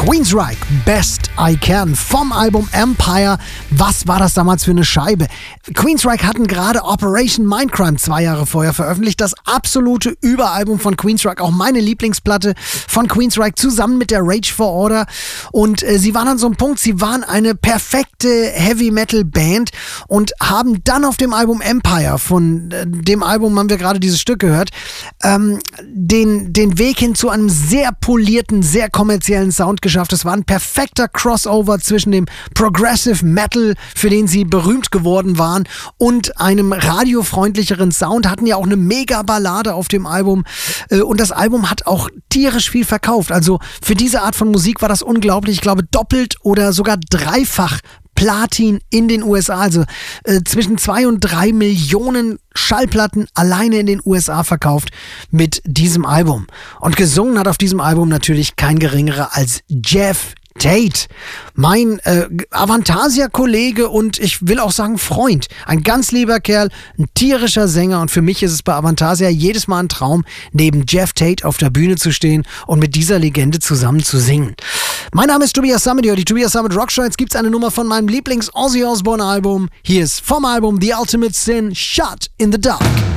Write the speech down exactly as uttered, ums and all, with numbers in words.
Queensryche, Best I Can vom Album Empire. Was war das damals für eine Scheibe? Queensryche hatten gerade Operation Mindcrime zwei Jahre vorher veröffentlicht. Das absolute Überalbum von Queensryche, auch meine Lieblingsplatte von Queensryche, zusammen mit der Rage for Order. Und äh, sie waren an so einem Punkt, sie waren eine perfekte Heavy-Metal-Band und haben dann auf dem Album Empire, von äh, dem Album haben wir gerade dieses Stück gehört, ähm, den, den Weg hin zu einem sehr polierten, sehr kommerziellen Sound geschafft. Es war ein perfekter Crossover zwischen dem Progressive Metal, für den sie berühmt geworden waren, und einem radiofreundlicheren Sound. Hatten ja auch eine Mega-Ballade auf dem Album, und das Album hat auch tierisch viel verkauft. Also für diese Art von Musik war das unglaublich. Ich glaube doppelt oder sogar dreifach Platin in den U S A, also äh, zwischen zwei und drei Millionen Schallplatten alleine in den U S A verkauft mit diesem Album. Und gesungen hat auf diesem Album natürlich kein geringerer als Jeff Tate, mein äh, Avantasia-Kollege und ich will auch sagen Freund. Ein ganz lieber Kerl, ein tierischer Sänger, und für mich ist es bei Avantasia jedes Mal ein Traum, neben Jeff Tate auf der Bühne zu stehen und mit dieser Legende zusammen zu singen. Mein Name ist Tobias Sammet, die Tobias Sammet Rockshow. Jetzt gibt es eine Nummer von meinem Lieblings-Ozzy Osbourne-Album. Hier ist vom Album The Ultimate Sin, Shot in the Dark.